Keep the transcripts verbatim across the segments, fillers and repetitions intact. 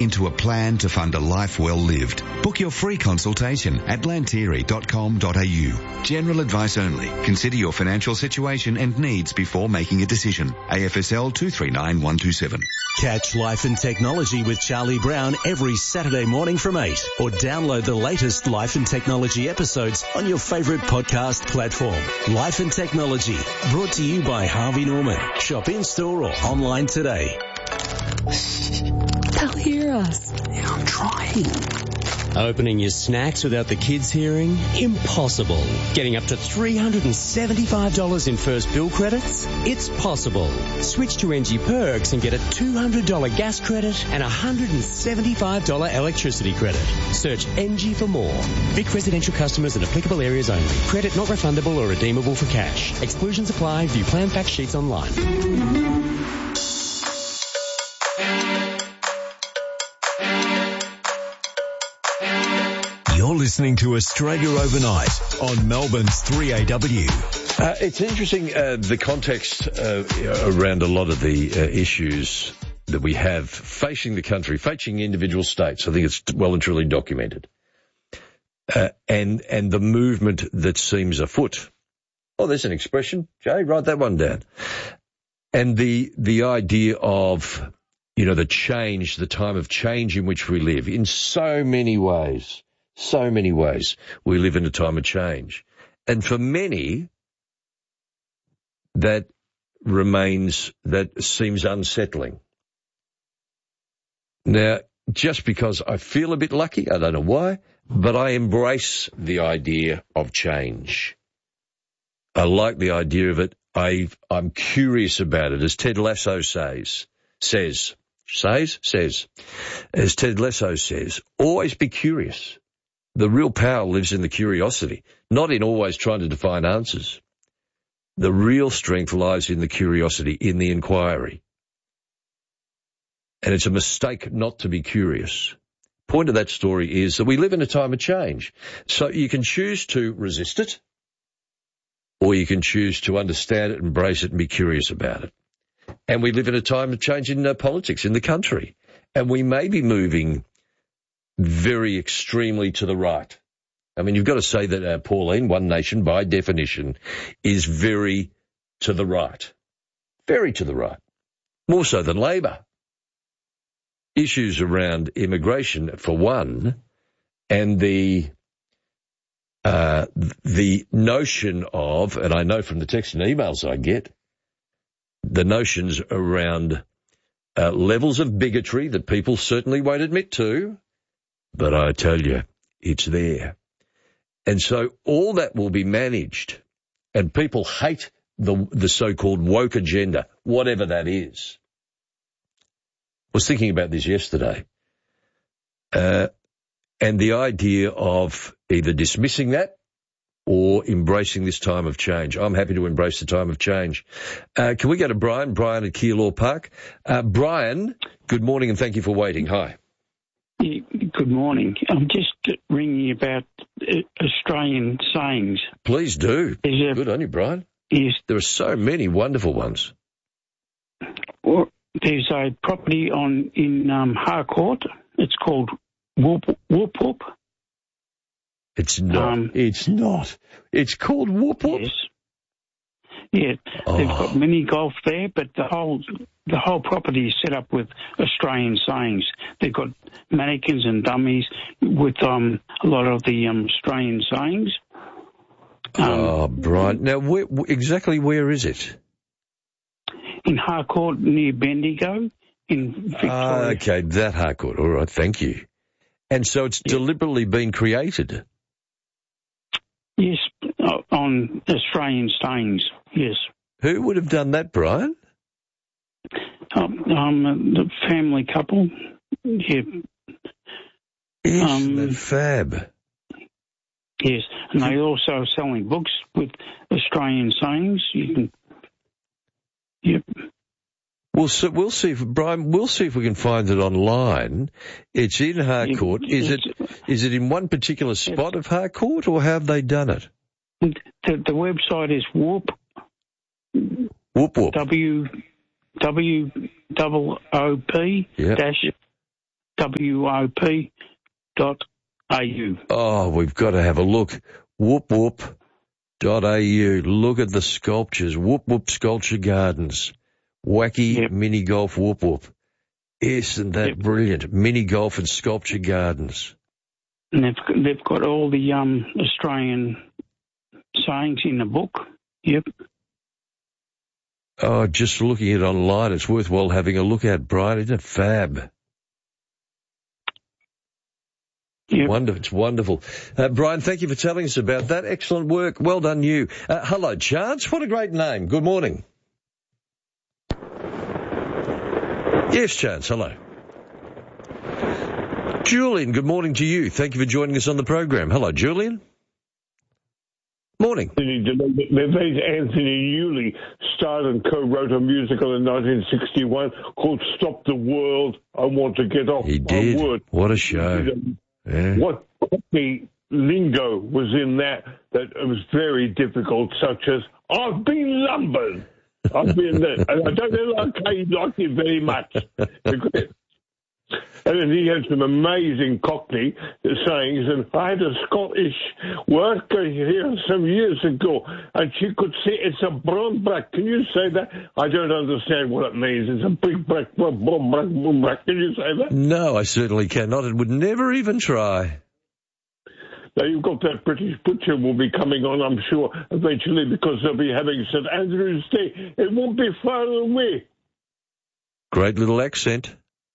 into a plan to fund a life well lived. Book your free consultation at lantieri dot com dot a u. General advice only. Consider your financial situation and needs before making a decision. A F S L two three nine one two seven. Catch Life and Technology with Charlie Brown every Saturday morning from eight, or download the latest Life and Technology episodes on your favourite podcast platform. Life and Technology, brought to you by Harvey Norman. Shop in-store or online today. They'll hear us. Yeah, I'm trying. Opening your snacks without the kids hearing? Impossible. Getting up to three hundred seventy-five dollars in first bill credits? It's possible. Switch to N G Perks and get a two hundred dollars gas credit and a one hundred seventy-five dollars electricity credit. Search N G for more. Vic residential customers in applicable areas only. Credit not refundable or redeemable for cash. Exclusions apply. View plan fact sheets online. You're listening to Australia Overnight on Melbourne's three A W. Uh, it's interesting, uh, the context uh, around a lot of the uh, issues that we have facing the country, facing individual states. I think it's well and truly documented. Uh, and and the movement that seems afoot. Oh, there's an expression. Jay, write that one down. And the the idea of, you know, the change, the time of change in which we live, in so many ways. So many ways we live in a time of change. And for many, that remains, that seems unsettling. Now, just because I feel a bit lucky, I don't know why, but I embrace the idea of change. I like the idea of it. I, I'm curious about it. As Ted Lasso says, says, says, says, as Ted Lasso says, always be curious. The real power lives in the curiosity, not in always trying to define answers. The real strength lies in the curiosity, in the inquiry. And it's a mistake not to be curious. Point of that story is that we live in a time of change. So you can choose to resist it, or you can choose to understand it, embrace it, and be curious about it. And we live in a time of change in uh, politics, in the country. And we may be moving very extremely to the right. I mean, you've got to say that, uh, Pauline, One Nation, by definition, is very to the right. Very to the right. More so than Labor. Issues around immigration, for one, and the uh, the notion of, and I know from the text and emails I get, the notions around uh, levels of bigotry that people certainly won't admit to, but I tell you, it's there. And so all that will be managed, and people hate the the so-called woke agenda, whatever that is. I was thinking about this yesterday, uh, and the idea of either dismissing that or embracing this time of change. I'm happy to embrace the time of change. Uh, can we go to Brian? Brian at Keilor Park. Uh, Brian, good morning and thank you for waiting. Hi. Yeah, good morning. I'm just ringing about Australian sayings. Please do. A, good on you, Brian. Yes. There are so many wonderful ones. Well, there's a property on in um, Harcourt. It's called Whoop Whoop Whoop. It's not. Um, it's not. It's called Whoop Whoop. Yes. Yeah, oh. They've got mini golf there, but the whole the whole property is set up with Australian sayings. They've got mannequins and dummies with um, a lot of the um, Australian sayings. Um, oh, Brian. Now, where, exactly where is it? In Harcourt, near Bendigo, in Victoria. Ah, okay, that Harcourt. All right, thank you. And so it's yeah. deliberately been created? Yes, on Australian sayings, yes. Who would have done that, Brian? Um, um the family couple. Yeah. Isn't that fab? Yes, and they also are selling books with Australian sayings. You can. Yep. We'll see, we'll see if, Brian, we'll see if we can find it online. It's in Harcourt. It, is it is it in one particular spot of Harcourt, or how have they done it? The, the website is Whoop. Whoop Whoop. W W O O P yep. dash W O P dot A U. Oh, we've got to have a look. Whoop whoop dot A U. Look at the sculptures. Whoop whoop Sculpture Gardens. Wacky yep. mini golf whoop whoop. Isn't that yep. brilliant? Mini golf and sculpture gardens. And they've they've got all the um Australian sayings in the book. Yep. Oh, just looking at it online, it's worthwhile having a look at, Brian. Isn't it fab? Yep. Wonderful. It's wonderful. Uh, Brian, thank you for telling us about that. Excellent work. Well done, you. Uh, hello, Chance. What a great name. Good morning. Yes, Chance. Hello. Julian, good morning to you. Thank you for joining us on the program. Hello, Julian. Morning. Anthony Newley starred and co-wrote a musical in nineteen sixty-one called Stop the World, I Want to Get Off He did. My Word. What a show. Yeah. What the lingo was in that that it was very difficult, such as, I've been lumbered. I've been there. And I don't know like he liked it very much. And then he had some amazing Cockney sayings, and I had a Scottish worker here some years ago, and she could say it's a brown brack. Can you say that? I don't understand what it means. It's a big brack, brown brack, brown brack. Can you say that? No, I certainly cannot, and would never even try. Now, you've got that British butcher will be coming on, I'm sure, eventually, because they'll be having St Andrew's Day. It won't be far away. Great little accent.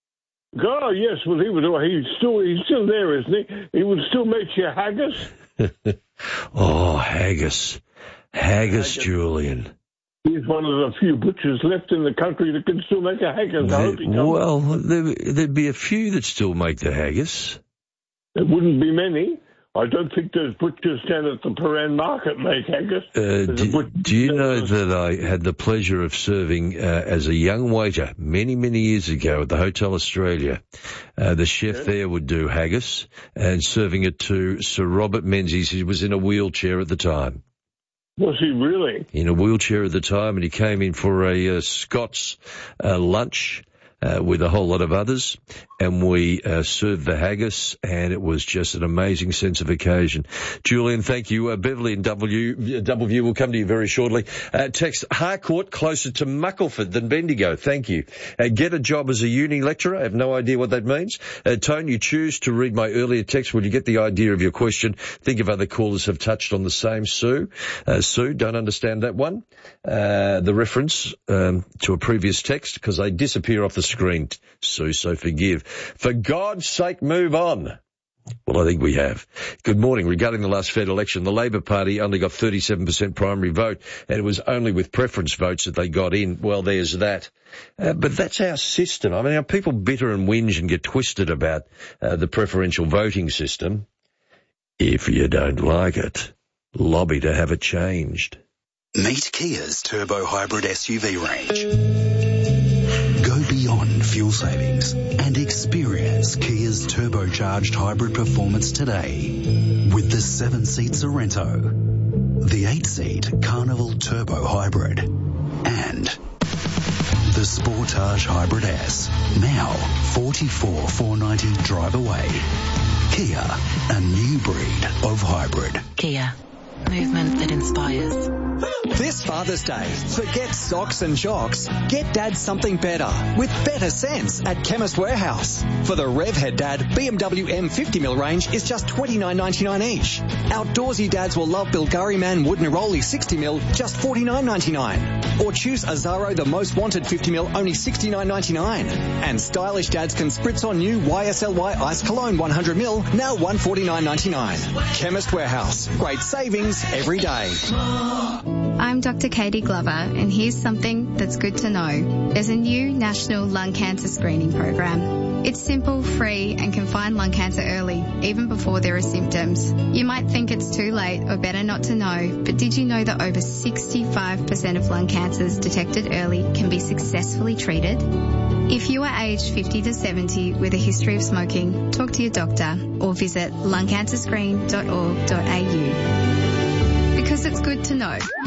Oh, yes, well, he would. He's still, he's still there, isn't he? He would still make you haggis. Oh, haggis. Haggis, haggis, Julian. He's one of the few butchers left in the country that can still make a haggis. I hope he comes. Well, there, there'd be a few that still make the haggis. There wouldn't be many. I don't think those butchers down at the Paran Market make haggis. Uh, do, do you know that I had the pleasure of serving uh, as a young waiter many, many years ago at the Hotel Australia? Uh, the chef yeah. there would do haggis, and serving it to Sir Robert Menzies. He was in a wheelchair at the time. Was he really? In a wheelchair at the time, and he came in for a uh, Scots uh, lunch. Uh, with a whole lot of others, and we uh, served the haggis, and it was just an amazing sense of occasion. Julian, thank you. Uh, Beverly and W, Doubleview will come to you very shortly. Uh, text Harcourt, closer to Muckleford than Bendigo. Thank you. Uh, get a job as a uni lecturer. I have no idea what that means. Uh, Tone, you choose to read my earlier text. Will you get the idea of your question? Think of other callers have touched on the same. Sue, uh, Sue, don't understand that one. Uh, the reference um, to a previous text, because they disappear off the screen. Sue, so forgive. For God's sake, move on. Well, I think we have. Good morning. Regarding the last Fed election, the Labor Party only got thirty-seven percent primary vote, and it was only with preference votes that they got in. Well, there's that. Uh, but that's our system. I mean, are people bitter and whinge and get twisted about uh, the preferential voting system? If you don't like it, lobby to have it changed. Meet Kia's Turbo Hybrid S U V range. Go beyond fuel savings and experience Kia's turbocharged hybrid performance today with the seven-seat Sorento, the eight-seat Carnival Turbo Hybrid, and the Sportage Hybrid S, now forty-four thousand four hundred ninety drive away. Kia, a new breed of hybrid. Kia, movement that inspires. This Father's Day, forget socks and jocks. Get Dad something better with better sense at Chemist Warehouse. For the Revhead Dad, B M W M fifty mil range is just twenty-nine ninety-nine each. Outdoorsy dads will love Bulgari Man Wood Neroli sixty mil, just forty-nine ninety-nine. Or choose Azaro The Most Wanted fifty mil, only sixty-nine ninety-nine. And stylish dads can spritz on new Y S L Y Ice Cologne one hundred mil, now one forty-nine ninety-nine. Chemist Warehouse. Great savings every day. I'm Doctor Katie Glover, and here's something that's good to know. There's a new national lung cancer screening program. It's simple, free, and can find lung cancer early, even before there are symptoms. You might think it's too late or better not to know, but did you know that over sixty-five percent of lung cancers detected early can be successfully treated? If you are aged fifty to seventy with a history of smoking, talk to your doctor or visit lung cancer screen dot org dot a u. Because it's good to know.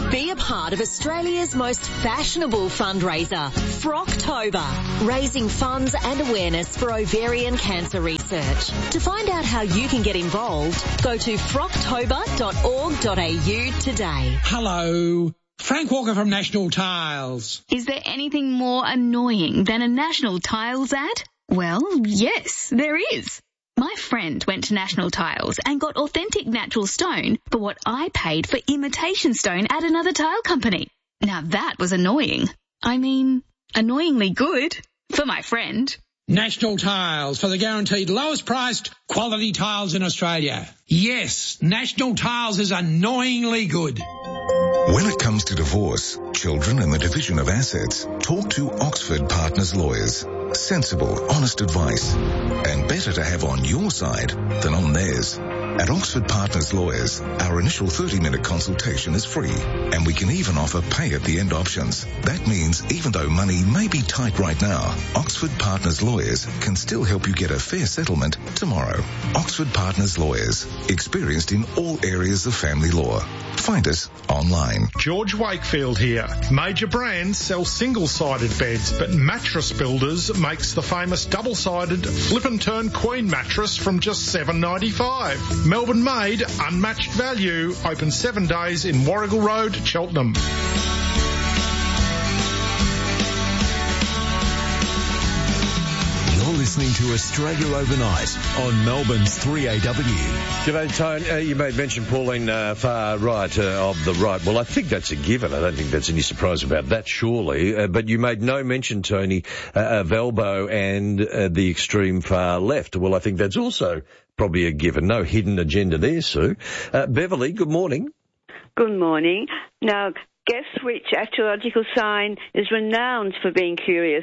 Be a part of Australia's most fashionable fundraiser, Frocktober, raising funds and awareness for ovarian cancer research. To find out how you can get involved, go to frocktober dot org dot a u today. Hello. Frank Walker from National Tiles. Is there anything more annoying than a National Tiles ad? Well, yes, there is. My friend went to National Tiles and got authentic natural stone for what I paid for imitation stone at another tile company. Now that was annoying. I mean, annoyingly good for my friend. National Tiles, for the guaranteed lowest priced quality tiles in Australia. Yes, National Tiles is annoyingly good. When it comes to divorce, children and the division of assets, talk to Oxford Partners Lawyers. Sensible, honest advice. And better to have on your side than on theirs. At Oxford Partners Lawyers, our initial thirty-minute consultation is free, and we can even offer pay-at-the-end options. That means even though money may be tight right now, Oxford Partners Lawyers can still help you get a fair settlement tomorrow. Oxford Partners Lawyers, experienced in all areas of family law. Find us online. George Wakefield here. Major brands sell single-sided beds, but Mattress Builders makes the famous double-sided flip and turn queen mattress from just seven dollars ninety-five. Melbourne made, unmatched value. Open seven days in Warrigal Road, Cheltenham. Listening to Australia Overnight on Melbourne's three A W. G'day, Tone. Uh, you made mention, Pauline, uh, far right uh, of the right. Well, I think that's a given. I don't think there's any surprise about that, surely. Uh, but you made no mention, Tony, uh, of Albo and uh, the extreme far left. Well, I think that's also probably a given. No hidden agenda there, Sue. Uh, Beverly, good morning. Good morning. Now, guess which astrological sign is renowned for being curious?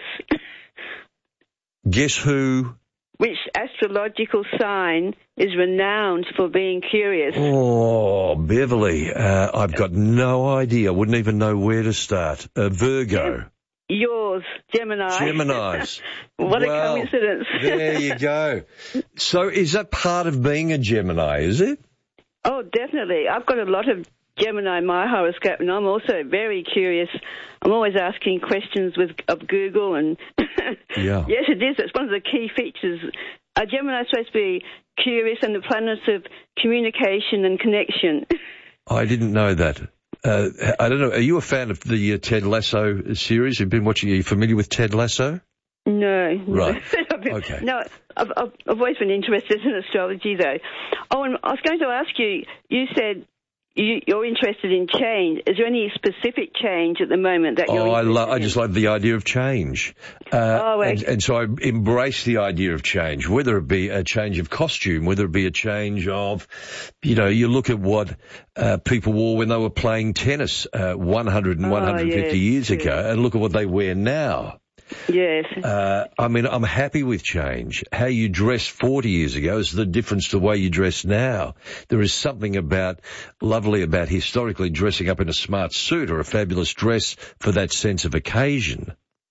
Guess who? Which astrological sign is renowned for being curious? Oh, Beverly, uh, I've got no idea. I wouldn't even know where to start. Uh, Virgo. Yours, Gemini. Geminis. What well, a coincidence. There you go. So is that part of being a Gemini, is it? Oh, definitely. I've got a lot of Gemini in my horoscope, and I'm also very curious. I'm always asking questions with of Google, and yeah. Yes, it is. It's one of the key features. Are Gemini supposed to be curious and the planets of communication and connection? I didn't know that. Uh, I don't know. Are you a fan of the uh, Ted Lasso series? You've been watching. Are you familiar with Ted Lasso? No. Right. been, okay. No, I've, I've, I've always been interested in astrology, though. Oh, and I was going to ask you. You said you, you're interested in change. Is there any specific change at the moment that you're Oh, I, lo- I just like the idea of change. Uh, oh, okay. and, and so I embrace the idea of change, whether it be a change of costume, whether it be a change of, you know, you look at what uh, people wore when they were playing tennis uh, one hundred and oh, one hundred fifty yes, years true. ago, and look at what they wear now. Yes. Uh, I mean, I'm happy with change. How you dressed forty years ago is the difference to the way you dress now. There is something about lovely about historically dressing up in a smart suit or a fabulous dress for that sense of occasion.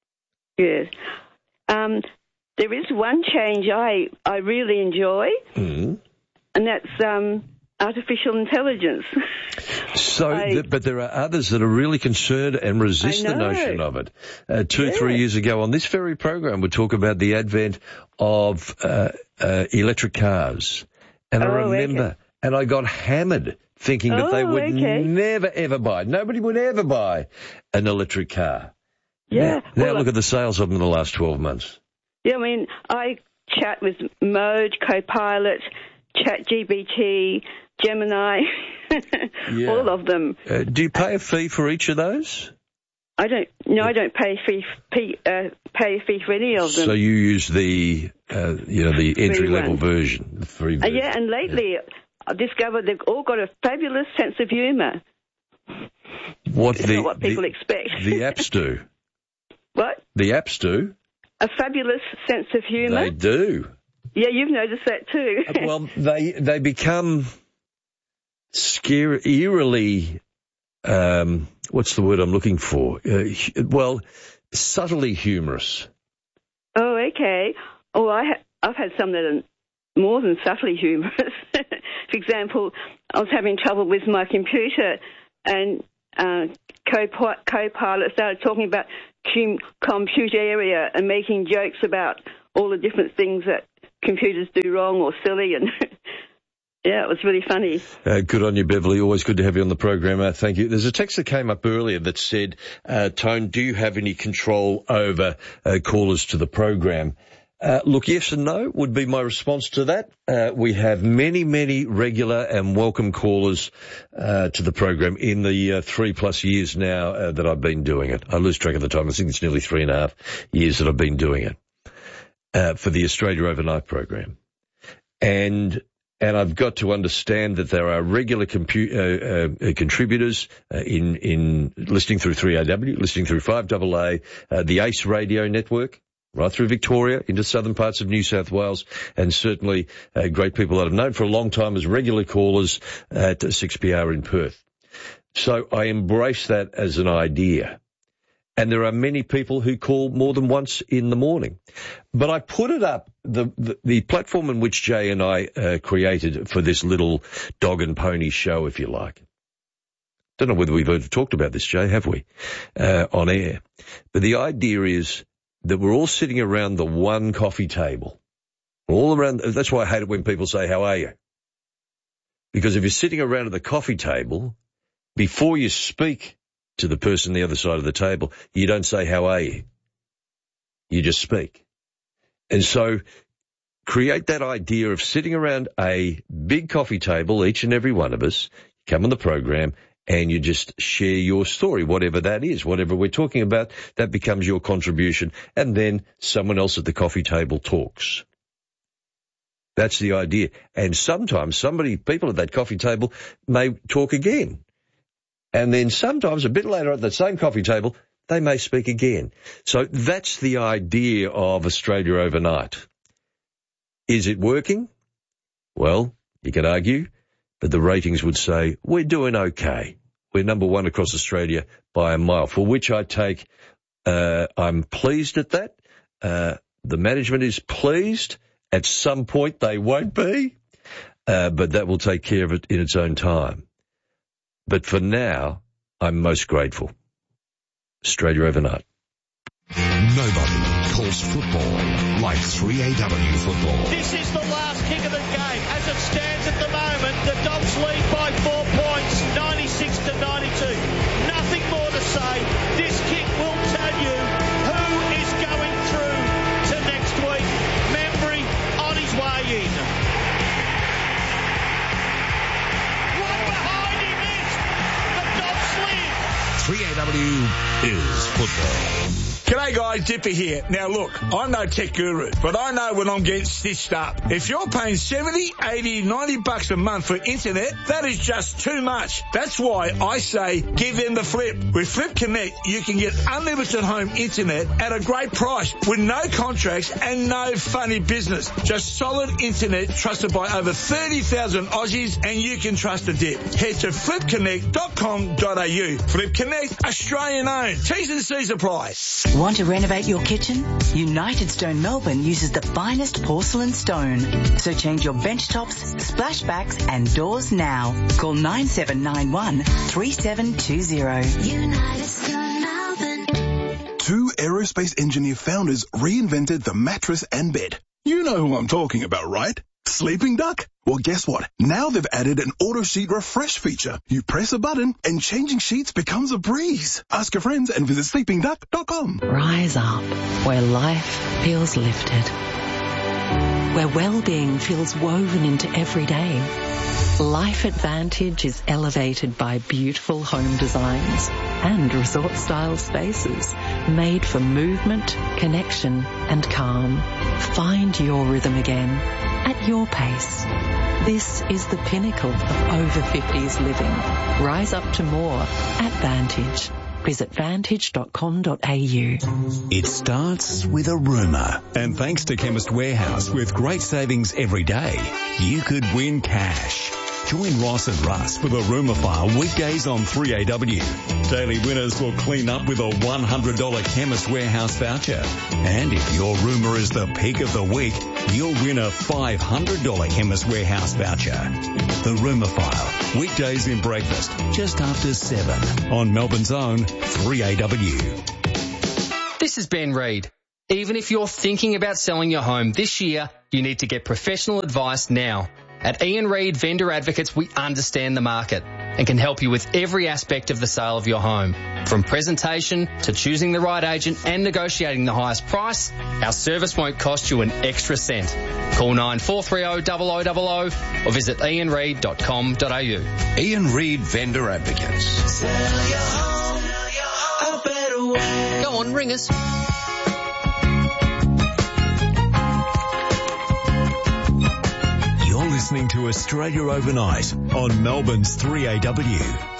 Yes. Um, there is one change I, I really enjoy, mm. and that's um, artificial intelligence. So, I, th- but there are others that are really concerned and resist the notion of it. Uh, two, yeah. three years ago on this very program, we talk about the advent of uh, uh, electric cars. And oh, I remember, okay. and I got hammered thinking that oh, they would okay. never, ever buy, nobody would ever buy an electric car. Yeah. Now, now well, look at the sales of them in the last twelve months. Yeah, I mean, I chat with Mode, Copilot, ChatGPT, Gemini, yeah. all of them. Uh, do you pay a fee for each of those? I don't. No, I don't pay fee, fee uh, pay a fee for any of them. So you use the, uh, you know, the entry level version, the free version. Uh, yeah, and lately yeah. I've discovered they've all got a fabulous sense of humour. What it's the not what people the, expect. The apps do. What? The apps do. A fabulous sense of humour. They do. Yeah, you've noticed that too. Well, they they become scary, eerily. Um, what's the word I'm looking for? Uh, well, subtly humorous. Oh, okay. Oh, I ha- I've had some that are more than subtly humorous. For example, I was having trouble with my computer, and uh, co- co-pilot started talking about com- computer area and making jokes about all the different things that computers do wrong or silly, and yeah, it was really funny. Uh, good on you, Beverly. Always good to have you on the program. Uh, thank you. There's a text that came up earlier that said, uh, Tone, do you have any control over uh, callers to the program? Uh, look, yes and no would be my response to that. Uh, we have many, many regular and welcome callers uh, to the program in the uh, three-plus years now uh, that I've been doing it. I lose track of the time. I think it's nearly three and a half years that I've been doing it uh, for the Australia Overnight program. And and I've got to understand that there are regular compu- uh, uh, contributors uh, in, in listening through three A W, listening through five A A, uh, the ACE radio network, right through Victoria into southern parts of New South Wales, and certainly uh, great people that I've known for a long time as regular callers at six P R in Perth. So I embrace that as an idea. And there are many people who call more than once in the morning. But I put it up, the, the, the platform in which Jay and I uh, created for this little dog and pony show, if you like. Don't know whether we've ever talked about this, Jay, have we, uh, on air. But the idea is that we're all sitting around the one coffee table. All around, that's why I hate it when people say, how are you? Because if you're sitting around at the coffee table, before you speak to the person on the other side of the table, you don't say, how are you? You just speak. And so create that idea of sitting around a big coffee table, each and every one of us, come on the program, and you just share your story, whatever that is, whatever we're talking about, that becomes your contribution, and then someone else at the coffee table talks. That's the idea. And sometimes somebody, people at that coffee table may talk again. And then sometimes a bit later at that same coffee table, they may speak again. So that's the idea of Australia Overnight. Is it working? Well, you can argue, but the ratings would say we're doing okay. We're number one across Australia by a mile, for which I take, uh, I'm pleased at that. Uh, the management is pleased. At some point they won't be, uh, but that will take care of it in its own time. But for now, I'm most grateful. Australia Overnight. Nobody calls football like three A W football. This is the last kick of the game. As it stands at the moment, the Dogs lead by four points, ninety-six to ninety-two. Nothing more to say. This kick will tell you who is going through to next week. Membry on his way in. Right behind him is the Dogs lead. three A W is football. G'day guys, Dipper here. Now look, I'm no tech guru, but I know when I'm getting stitched up. If you're paying seventy, eighty, ninety bucks a month for internet, that is just too much. That's why I say give them the flip. With Flip Connect, you can get unlimited home internet at a great price with no contracts and no funny business. Just solid internet trusted by over thirty thousand Aussies, and you can trust a dip. Head to flip connect dot com dot a u. Flip Connect, Australian owned. T's and C's apply. Want to renovate your kitchen? United Stone Melbourne uses the finest porcelain stone. So change your bench tops, splashbacks and doors now. Call nine seven nine one, three seven two zero. United Stone Melbourne. Two aerospace engineer founders reinvented the mattress and bed. You know who I'm talking about, right? Sleeping Duck? Well, guess what? Now they've added an auto sheet refresh feature. You press a button and changing sheets becomes a breeze. Ask your friends and visit sleeping duck dot com. Rise up where life feels lifted, where well-being feels woven into every day. Life Advantage is elevated by beautiful home designs and resort-style spaces made for movement, connection and calm. Find your rhythm again at your pace. This is the pinnacle of over fifties living. Rise up to more at Vantage. Visit vantage dot com dot a u. It starts with a rumour. And thanks to Chemist Warehouse, with great savings every day, you could win cash. Join Ross and Russ for the Rumour File weekdays on three A W. Daily winners will clean up with a one hundred dollars Chemist Warehouse voucher. And if your rumour is the peak of the week, you'll win a five hundred dollars Chemist Warehouse voucher. The Rumour File, weekdays in breakfast, just after seven on Melbourne's own three A W. This is Ben Reid. Even if you're thinking about selling your home this year, you need to get professional advice now. At Ian Reid Vendor Advocates, we understand the market and can help you with every aspect of the sale of your home. From presentation to choosing the right agent and negotiating the highest price, our service won't cost you an extra cent. Call nine four three zero, zero zero zero zero or visit ian reid dot com dot a u. Ian Reid Vendor Advocates. Sell your home a better way. Go on, ring us. You're listening to Australia Overnight on Melbourne's three A W.